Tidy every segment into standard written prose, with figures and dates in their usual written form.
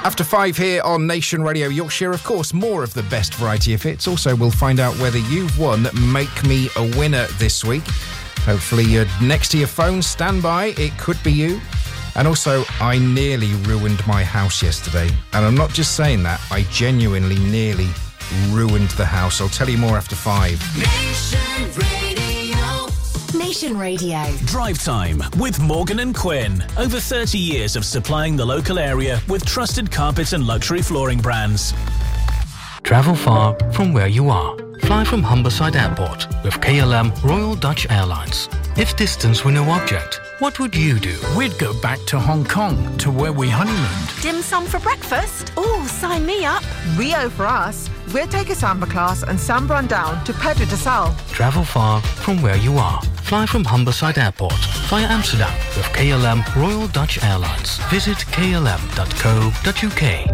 After 5 here on Nation Radio Yorkshire, of course, more of the best variety of hits. Also, we'll find out whether you've won Make Me a Winner this week. Hopefully you're next to your phone, stand by, it could be you. And also, I nearly ruined my house yesterday. And I'm not just saying that, I genuinely nearly ruined the house. I'll tell you more after 5. Nation Radio. Nation Radio. Drive Time with Morgan and Quinn. Over 30 years of supplying the local area with trusted carpet and luxury flooring brands. Travel far from where you are. Fly from Humberside Airport with KLM Royal Dutch Airlines. If distance were no object, what would you do? We'd go back to Hong Kong, to where we honeymooned. Dim sum for breakfast? Oh, sign me up. Rio for us. We'll take a samba class and samba on down to Pedro de Sal. Travel far from where you are. Fly from Humberside Airport via Amsterdam with KLM Royal Dutch Airlines. Visit klm.co.uk.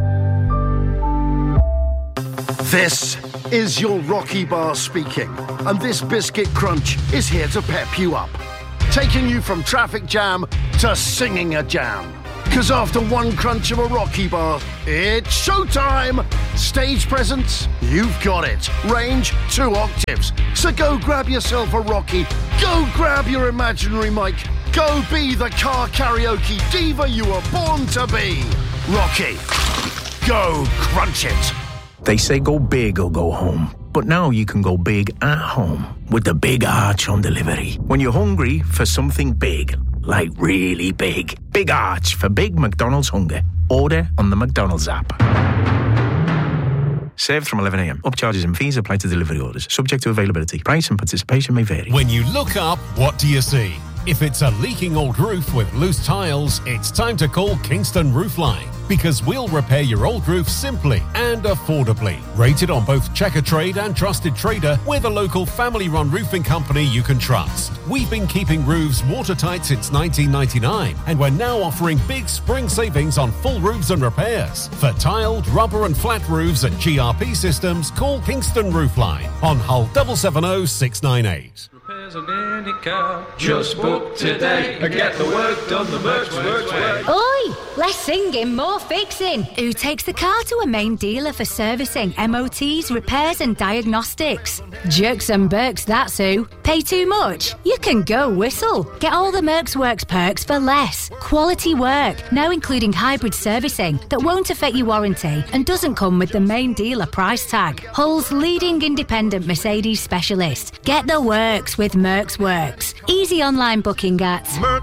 This is your Rocky Bar speaking, and this biscuit crunch is here to pep you up, taking you from traffic jam to singing a jam. Because after one crunch of a Rocky Bar, it's showtime! Stage presence, you've got it. Range, 2 octaves. So go grab yourself a Rocky, go grab your imaginary mic, go be the car karaoke diva you were born to be. Rocky, go crunch it. They say go big or go home. But now you can go big at home with the Big Arch on delivery. When you're hungry for something big, like really big, Big Arch for big McDonald's hunger. Order on the McDonald's app. Served from 11 a.m. Upcharges and fees apply to delivery orders. Subject to availability. Price and participation may vary. When you look up, what do you see? If it's a leaking old roof with loose tiles, it's time to call Kingston Roofline, because we'll repair your old roof simply and affordably. Rated on both Checker Trade and Trusted Trader, we're the local family-run roofing company you can trust. We've been keeping roofs watertight since 1999, and we're now offering big spring savings on full roofs and repairs. For tiled, rubber and flat roofs and GRP systems, call Kingston Roofline on Hull 770 698. Just book today and get the work done the Mercs way. Oi! Less singing, more fixing. Who takes the car to a main dealer for servicing, MOTs, repairs and diagnostics? Jerks and Berks, that's who. Pay too much? You can go whistle. Get all the Mercs Works perks for less. Quality work, now including hybrid servicing that won't affect your warranty and doesn't come with the main dealer price tag. Hull's leading independent Mercedes specialist. Get the works with Mercs Works. Easy online booking at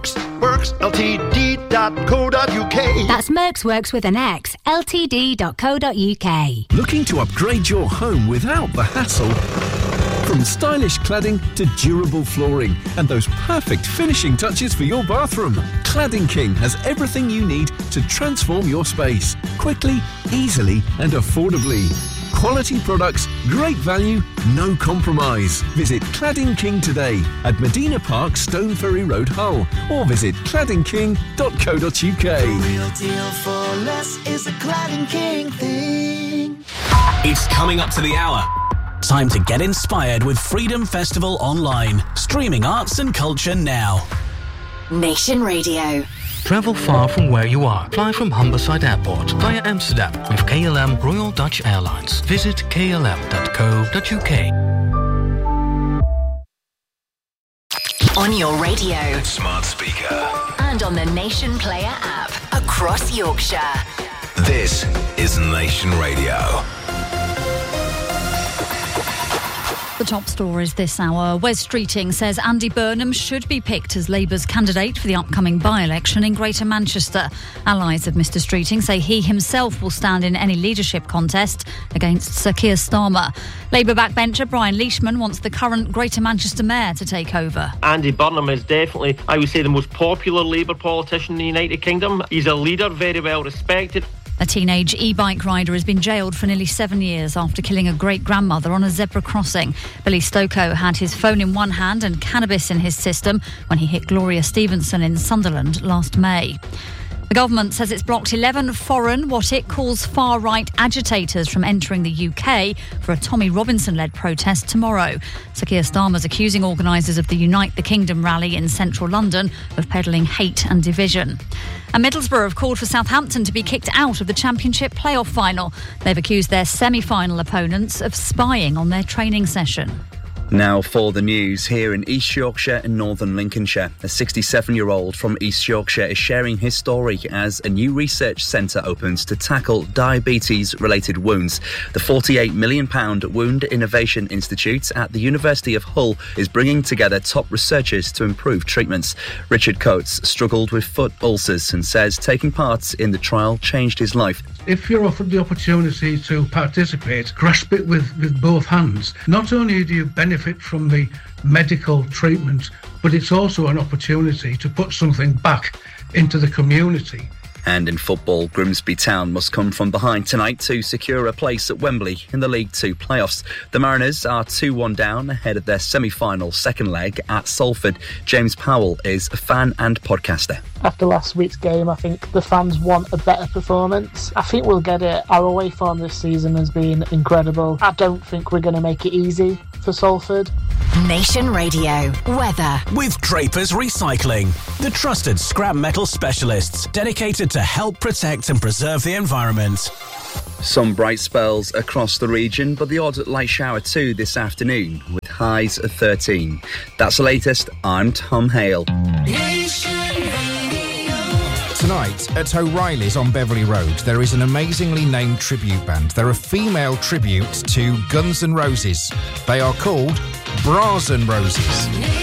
mercsworksltd.co.uk. That's Mercs Works with an X, ltd.co.uk. Looking to upgrade your home without the hassle? From stylish cladding to durable flooring and those perfect finishing touches for your bathroom, Cladding King has everything you need to transform your space quickly, easily and affordably. Quality products, great value, no compromise. Visit Cladding King today at Medina Park, Stone Ferry Road, Hull, or visit claddingking.co.uk. The real deal for less is a Cladding King thing. It's coming up to the hour. Time to get inspired with Freedom Festival Online. Streaming arts and culture now. Nation Radio. Travel far from where you are. Fly from Humberside Airport via Amsterdam with KLM Royal Dutch Airlines. Visit klm.co.uk. On your radio, smart speaker, and on the Nation Player app across Yorkshire. This is Nation Radio. The top stories this hour. Wes Streeting says Andy Burnham should be picked as Labour's candidate for the upcoming by-election in Greater Manchester. Allies of Mr Streeting say he himself will stand in any leadership contest against Sir Keir Starmer. Labour backbencher Brian Leishman wants the current Greater Manchester mayor to take over. Andy Burnham is definitely, I would say, the most popular Labour politician in the United Kingdom. He's a leader, very well respected. A teenage e-bike rider has been jailed for nearly 7 years after killing a great-grandmother on a zebra crossing. Billy Stokoe had his phone in one hand and cannabis in his system when he hit Gloria Stevenson in Sunderland last May. The government says it's blocked 11 foreign, what it calls far-right agitators from entering the UK for a Tommy Robinson-led protest tomorrow. Sir Keir Starmer's accusing organisers of the Unite the Kingdom rally in central London of peddling hate and division. And Middlesbrough have called for Southampton to be kicked out of the Championship playoff final. They've accused their semi-final opponents of spying on their training session. Now for the news. Here in East Yorkshire and northern Lincolnshire, a 67-year-old from East Yorkshire is sharing his story as a new research centre opens to tackle diabetes-related wounds. The £48 million Wound Innovation Institute at the University of Hull is bringing together top researchers to improve treatments. Richard Coates struggled with foot ulcers and says taking part in the trial changed his life. If you're offered the opportunity to participate, grasp it with both hands. Not only do you benefit from the medical treatment, but it's also an opportunity to put something back into the community. And in football, Grimsby Town must come from behind tonight to secure a place at Wembley in the League Two playoffs. The Mariners are 2-1 down ahead of their semi-final second leg at Salford. James Powell is a fan and podcaster. After last week's game, I think the fans want a better performance. I think we'll get it. Our away form this season has been incredible. I don't think we're going to make it easy for Salford. Nation Radio weather with Draper's Recycling, the trusted scrap metal specialists dedicated to help protect and preserve the environment. Some bright spells across the region, but the odd light shower too this afternoon with highs of 13. That's the latest. I'm Tom Hale. Tonight at O'Reilly's on Beverley Road, there is an amazingly named tribute band. They're a female tribute to Guns N' Roses. They are called Bras N' Roses.